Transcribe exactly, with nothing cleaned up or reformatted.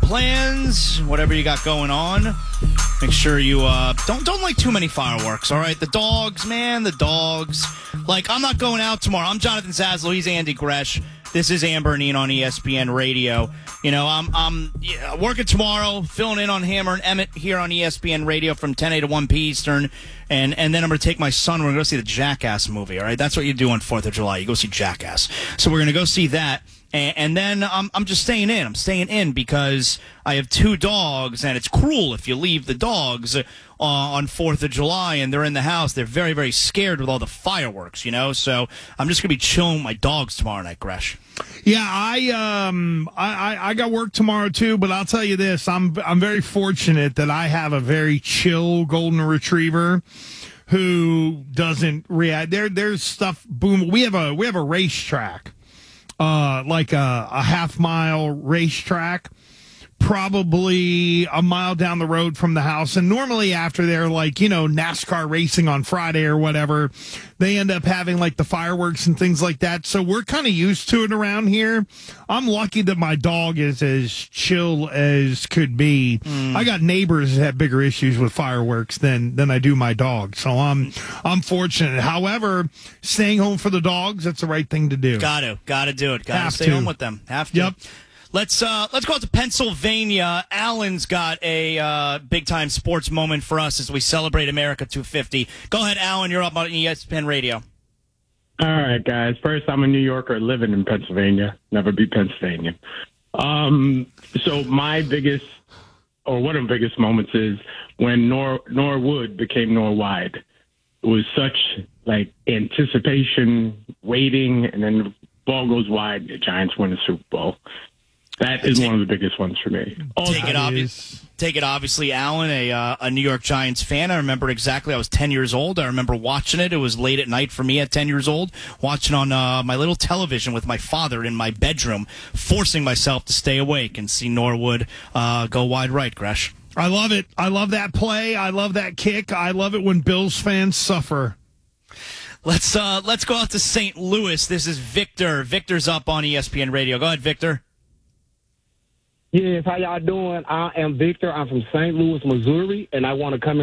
plans, whatever you got going on. Make sure you uh, don't don't like too many fireworks, all right? The dogs, man, the dogs. Like, I'm not going out tomorrow. I'm Jonathan Zaslow. He's Andy Gresh. This is Amber and Ian on E S P N Radio. You know, I'm I'm yeah, working tomorrow, filling in on Hammer and Emmett here on E S P N Radio from ten A to one P Eastern. And and then I'm going to take my son. We're going to go see the Jackass movie, all right? That's what you do on fourth of July. You go see Jackass. So we're going to go see that. And, and then I'm, I'm just staying in. I'm staying in because I have two dogs, and it's cruel if you leave the dogs uh, on fourth of July and they're in the house. They're very, very scared with all the fireworks, you know? So I'm just going to be chilling with my dogs tomorrow night, Gresh. Yeah, I um I, I, I got work tomorrow too, but I'll tell you this, I'm I'm very fortunate that I have a very chill golden retriever who doesn't react. There there's stuff boom. We have a we have a racetrack. Uh, like a, a half mile racetrack, probably a mile down the road from the house. And normally after they're like, you know, NASCAR racing on Friday or whatever, they end up having like the fireworks and things like that. So we're kind of used to it around here. I'm lucky that my dog is as chill as could be. Mm. I got neighbors that have bigger issues with fireworks than, than I do my dog. So I'm, I'm fortunate. However, staying home for the dogs, that's the right thing to do. Got to, got to do it. Got to stay to. home with them. Have to. Yep. Let's uh, let's go out to Pennsylvania. Alan's got a uh, big-time sports moment for us as we celebrate America two fifty. Go ahead, Alan. You're up on E S P N Radio. All right, guys. First, I'm a New Yorker living in Pennsylvania. Never be Pennsylvania. Um, so my biggest, or one of the biggest moments is when Nor Norwood became Norwide. It was such, like, anticipation, waiting, and then the ball goes wide, the Giants win the Super Bowl. That is one of the biggest ones for me. Take it, obvi- take it obviously, Alan, a uh, a New York Giants fan. I remember exactly. I was ten years old. I remember watching it. It was late at night for me at ten years old, watching on uh, my little television with my father in my bedroom, forcing myself to stay awake and see Norwood uh, go wide right, Gresh. I love it. I love that play. I love that kick. I love it when Bills fans suffer. Let's uh, let's go out to Saint Louis. This is Victor. Victor's up on E S P N Radio. Go ahead, Victor. Yes, how y'all doing? I am Victor. I'm from Saint Louis, Missouri, and I want to come in